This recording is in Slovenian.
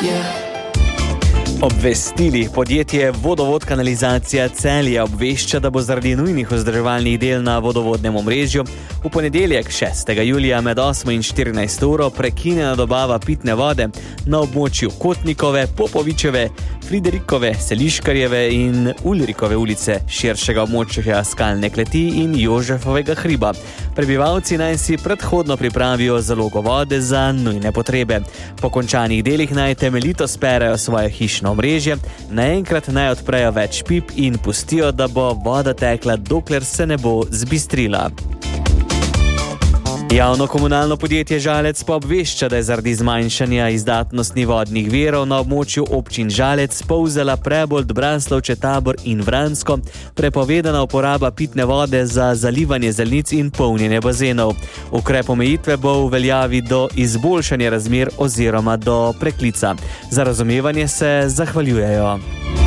Obvestili. Podjetje Vodovod kanalizacija Celje obvešča, da bo zaradi nujnih vzdrževalnih del na vodovodnem omrežju v ponedeljek 6. julija med 8 in 14 uro prekinjena dobava pitne vode na območju Kotnikove, Popovičeve, Friderikove, Seliškarjeve in Ulrikove ulice, širšega območja Skalne kleti in Jožefovega hriba. Prebivalci naj si predhodno pripravijo zalogo vode za nujne potrebe. Po končanih delih naj temeljito sperejo svoje hišno omrežje, naenkrat naj odprejo več pip in pustijo, da bo voda tekla, dokler se ne bo zbistrila. Javno komunalno podjetje Žalec pa obvešča, da je zaradi zmanjšanja izdatnosti vodnih virov na območju občin Žalec, Polzela, Prebold, Braslovče, Tabor in Vransko prepovedana uporaba pitne vode za zalivanje zelnic in polnjenje bazenov. Ukrep omejitve bo v veljavi do izboljšanja razmer oziroma do preklica. Za razumevanje se zahvaljujejo.